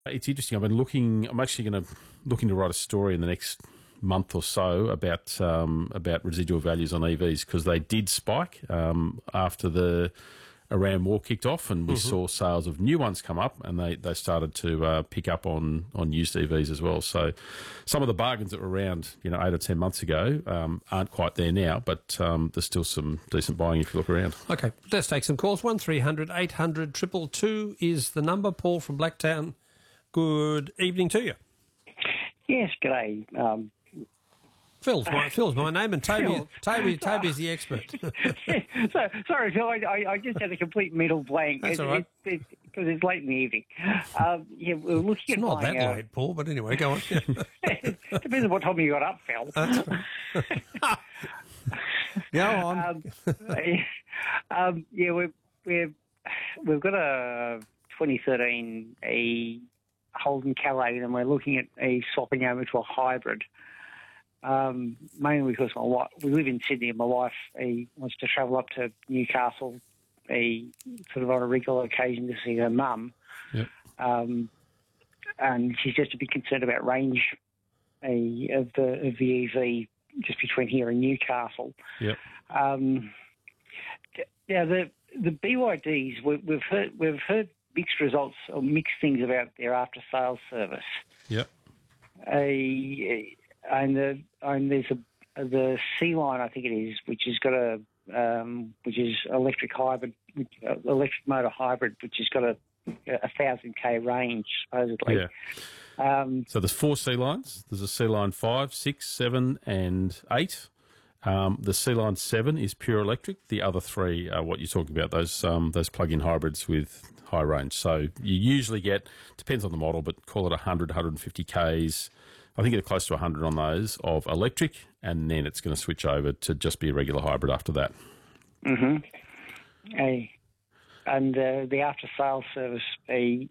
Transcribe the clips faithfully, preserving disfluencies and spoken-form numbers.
It's interesting. I've been looking. I'm actually going to looking to write a story in the next month or so about um, about residual values on E Vs because they did spike um, after the Iran war kicked off, and we mm-hmm. saw sales of new ones come up, and they, they started to uh, pick up on, on used E Vs as well. So some of the bargains that were around, you know, eight or ten months ago um, aren't quite there now, but um, there's still some decent buying if you look around. Okay, let's take some calls. one three hundred eight hundred two two two is the number. Paul from Blacktown, good evening to you. Yes, g'day. Um, Phil's my, Phil's my name, and Toby, Toby, Toby's the expert. yeah, so, sorry, Phil, I, I just had a complete mental blank. That's it, all right. Because it, it, it's late in the evening. Um, yeah, we're looking it's at not buying, that uh, late, Paul, but anyway, go on. Depends on what time you got up, Phil. Go on. Um, um, yeah, we've, we've, we've got a twenty thirteen a Holden Calais, and we're looking at a swapping over to a hybrid. Um, mainly because my wife, we live in Sydney, and my wife he wants to travel up to Newcastle, a sort of on a regular occasion to see her mum. Yep. Um, and she's just a bit concerned about range a, of the of the E V just between here and Newcastle. Yep. Um, now the the B Y Ds we, we've heard we've heard mixed results or mixed things about their after sales service. Yep. A And the and there's a the C line, I think it is, which has got a um, which is electric hybrid, uh, electric motor hybrid, which has got a a thousand k range supposedly. Yeah. Um, so there's four C lines. There's a C line five, six, seven, and eight. Um, the C line seven is pure electric. The other three are what you're talking about. Those um, those plug-in hybrids with high range. So you usually get, depends on the model, but call it one hundred, one hundred fifty k's. I think it's close to one hundred on those of electric, and then it's going to switch over to just be a regular hybrid after that. Mm-hmm. A, and uh, the after-sales service, a,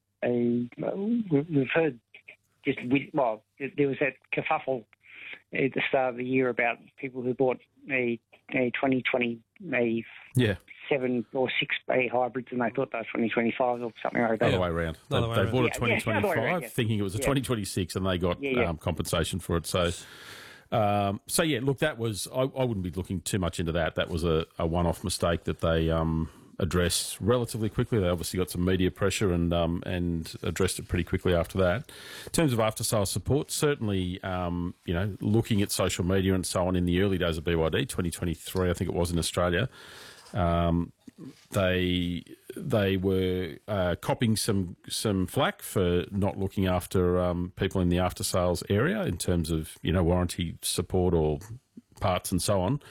a, we've heard just, well, there was that kerfuffle at the start of the year about people who bought a, a twenty twenty, a yeah. seven or six A hybrids, and they thought they were twenty twenty-five or something like that. Other way around. They, way they around. bought Yeah, a twenty twenty-five yeah, around, yeah. thinking it was a Yeah. twenty twenty-six, and they got Yeah, yeah. Um, compensation for it. So, um, so yeah, look, that was, I, I wouldn't be looking too much into that. That was a, a one-off mistake that they um, addressed relatively quickly. They obviously got some media pressure and um, and addressed it pretty quickly after that. In terms of after-sales support, certainly, um, you know, looking at social media and so on in the early days of B Y D, twenty twenty-three, I think it was in Australia, um, they they were uh, copying some some flack for not looking after um, people in the after sales area in terms of, you know, warranty support or parts and so on.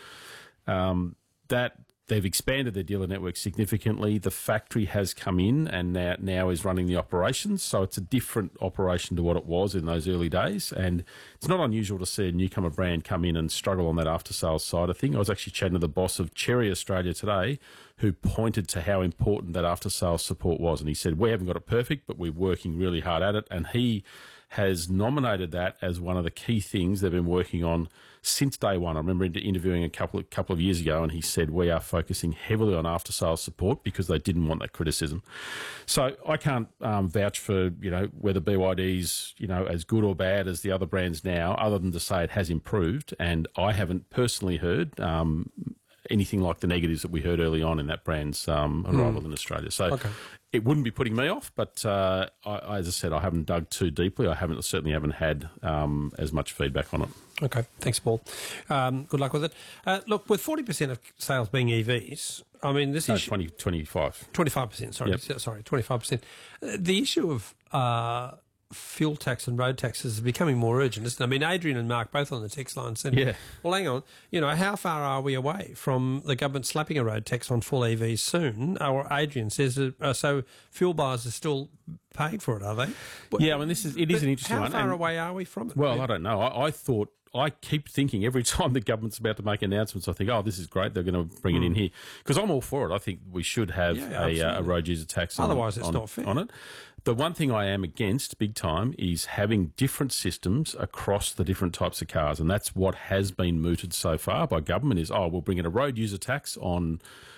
Um, that they've expanded their dealer network significantly. The factory has come in and now, now is running the operations, so it's a different operation to what it was in those early days. And it's not unusual to see a newcomer brand come in and struggle on that after-sales side of thing. I was actually chatting to the boss of Cherry Australia today, who pointed to how important that after-sales support was. And he said, we haven't got it perfect, but we're working really hard at it. And he has nominated that as one of the key things they've been working on since day one. I remember interviewing a couple of, couple of years ago, and he said, we are focusing heavily on after-sales support because they didn't want that criticism. So I can't um, vouch for, you know, whether B Y D's, you know, as good or bad as the other brands now, other than to say it has improved. And I haven't personally heard um, anything like the negatives that we heard early on in that brand's um, arrival mm. in Australia. So okay. It wouldn't be putting me off, but uh, I, as I said, I haven't dug too deeply. I haven't certainly haven't had um, as much feedback on it. Okay, thanks, Paul. Um, good luck with it. Uh, look, with forty percent of sales being E Vs, I mean, this no, is twenty, twenty-five. twenty-five percent, sorry, yep. sorry, twenty-five percent. Uh, the issue of uh, fuel tax and road taxes is becoming more urgent, isn't it? I mean, Adrian and Mark both on the text line said, yeah. well, hang on, you know, how far are we away from the government slapping a road tax on full E Vs soon? Or Adrian says, uh, so fuel buyers are still paying for it, are they? Yeah, I mean, this is, it is an interesting how one. How far and, away are we from it? Well, I don't know. I, I thought, I keep thinking every time the government's about to make announcements, I think, oh, this is great, they're going to bring mm. it in here. Because I'm all for it. I think we should have yeah, a, uh, a road user tax on, Otherwise, it's on, not fair. on it. The one thing I am against big time is having different systems across the different types of cars. And that's what has been mooted so far by government is, oh, we'll bring in a road user tax on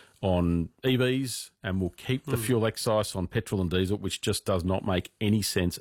on E Vs and we'll keep the mm. fuel excise on petrol and diesel, which just does not make any sense